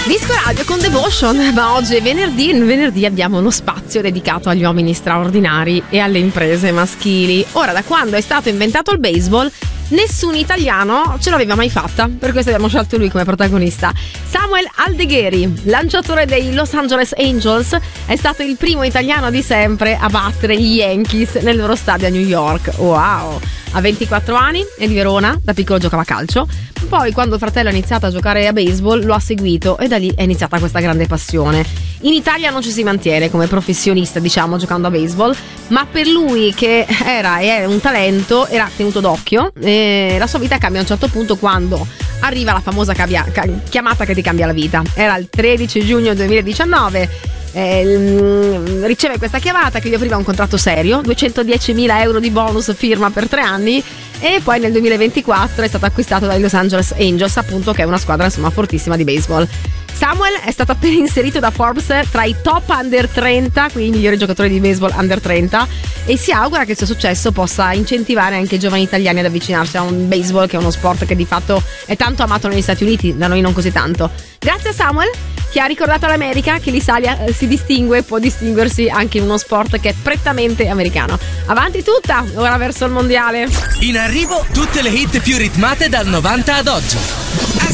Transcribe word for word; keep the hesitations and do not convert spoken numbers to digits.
Disco Radio con Devotion, ma oggi è venerdì, in venerdì abbiamo uno spazio dedicato agli uomini straordinari e alle imprese maschili. Ora, da quando è stato inventato il baseball, nessun italiano ce l'aveva mai fatta, per questo abbiamo scelto lui come protagonista. Samuel Aldegheri, lanciatore dei Los Angeles Angels, è stato il primo italiano di sempre a battere gli Yankees nel loro stadio a New York. Wow! Ha ventiquattro anni, è di Verona, da piccolo giocava a calcio. Poi, quando il fratello ha iniziato a giocare a baseball, lo ha seguito e da lì è iniziata questa grande passione. In Italia non ci si mantiene come professionista, diciamo, giocando a baseball, ma per lui, che era e è un talento, era tenuto d'occhio e la sua vita cambia a un certo punto quando arriva la famosa cambia, chiamata che ti cambia la vita. Era il tredici giugno duemiladiciannove. Eh, riceve questa chiamata che gli offriva un contratto serio, duecentodiecimila euro di bonus, firma per tre anni, e poi nel duemilaventiquattro è stato acquistato dai Los Angeles Angels, appunto, che è una squadra insomma fortissima di baseball. Samuel è stato appena inserito da Forbes tra i top under trenta, quindi i migliori giocatori di baseball under trenta, e si augura che il suo successo possa incentivare anche i giovani italiani ad avvicinarsi a un baseball, che è uno sport che di fatto è tanto amato negli Stati Uniti, da noi non così tanto. Grazie a Samuel, che ha ricordato all'America che l'Italia si distingue e può distinguersi anche in uno sport che è prettamente americano. Avanti tutta, ora verso il mondiale. In arrivo tutte le hit più ritmate dal novanta ad oggi.